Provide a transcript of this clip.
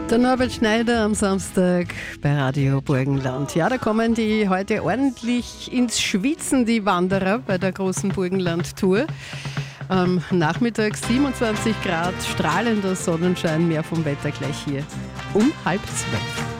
Der Norbert Schneider am Samstag bei Radio Burgenland. Ja, da kommen die heute ordentlich ins Schwitzen, die Wanderer bei der großen Burgenland-Tour. Am Nachmittag 27 Grad, strahlender Sonnenschein, mehr vom Wetter gleich hier um 11:30.